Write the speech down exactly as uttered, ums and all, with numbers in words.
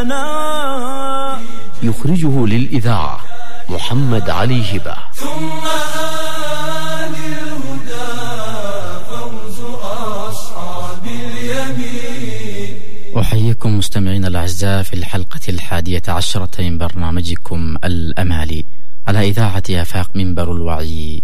يخرجه للإذاعة محمد علي هبة. ثم آل الهدى فوز أصحاب اليمين. أحييكم مستمعين الأعزاء في الحلقة الحادية عشرة من برنامجكم الأمالي على إذاعة آفاق منبر الوعي